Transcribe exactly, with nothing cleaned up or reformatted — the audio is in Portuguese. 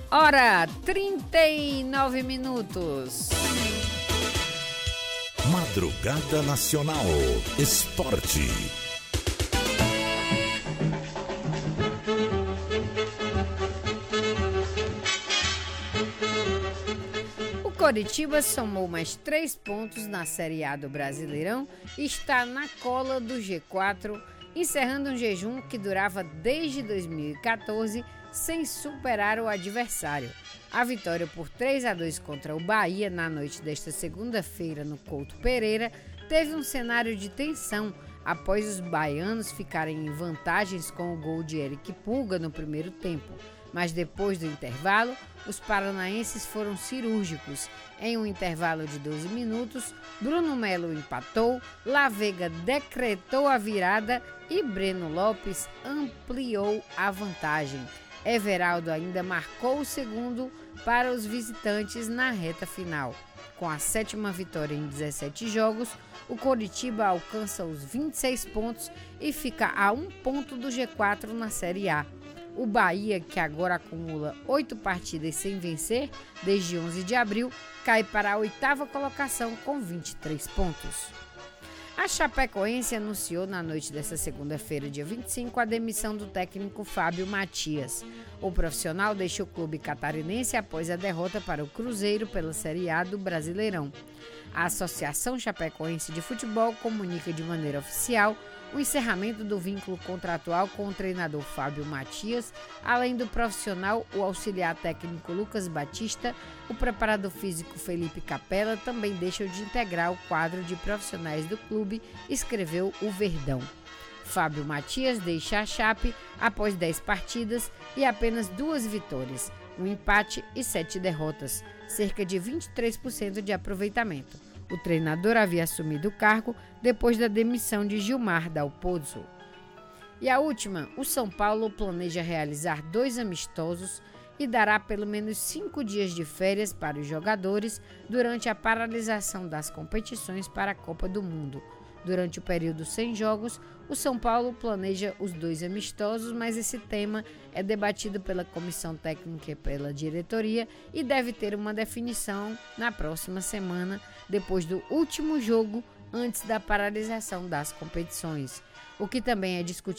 Hora trinta e nove minutos. Madrugada Nacional. Esporte. O Coritiba somou mais três pontos na Série A do Brasileirão e está na cola do G quatro, encerrando um jejum que durava desde dois mil e quatorze sem superar o adversário. A vitória por três a dois contra o Bahia na noite desta segunda-feira no Couto Pereira teve um cenário de tensão após os baianos ficarem em vantagens com o gol de Eric Pulga no primeiro tempo. Mas depois do intervalo, os paranaenses foram cirúrgicos. Em um intervalo de doze minutos, Bruno Melo empatou, La Vega decretou a virada e Breno Lopes ampliou a vantagem. Everaldo ainda marcou o segundo para os visitantes na reta final. Com a sétima vitória em dezessete jogos, o Coritiba alcança os vinte e seis pontos e fica a um ponto do G quatro na Série A. O Bahia, que agora acumula oito partidas sem vencer desde onze de abril, cai para a oitava colocação com vinte e três pontos. A Chapecoense anunciou na noite desta segunda-feira, dia vinte e cinco, a demissão do técnico Fábio Matias. O profissional deixa o clube catarinense após a derrota para o Cruzeiro pela Série A do Brasileirão. A Associação Chapecoense de Futebol comunica de maneira oficial o encerramento do vínculo contratual com o treinador Fábio Matias, além do profissional, o auxiliar técnico Lucas Batista, o preparador físico Felipe Capella também deixam de integrar o quadro de profissionais do clube, escreveu o Verdão. Fábio Matias deixa a Chape após dez partidas e apenas duas vitórias, um empate e sete derrotas, cerca de vinte e três por cento de aproveitamento. O treinador havia assumido o cargo depois da demissão de Gilmar Dal Pozzo. E a última, o São Paulo planeja realizar dois amistosos e dará pelo menos cinco dias de férias para os jogadores durante a paralisação das competições para a Copa do Mundo. Durante o período sem jogos, o São Paulo planeja os dois amistosos, mas esse tema é debatido pela comissão técnica e pela diretoria e deve ter uma definição na próxima semana, depois do último jogo antes da paralisação das competições. O que também é discutido